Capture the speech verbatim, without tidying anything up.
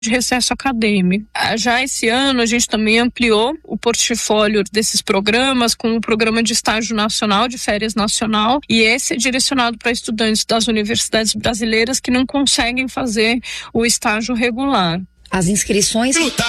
de recesso acadêmico. Já esse ano a gente também ampliou o portfólio desses programas com o programa de estágio nacional, de férias nacional, e esse é direcionado para estudantes das universidades brasileiras que não conseguem fazer o estágio regular. As inscrições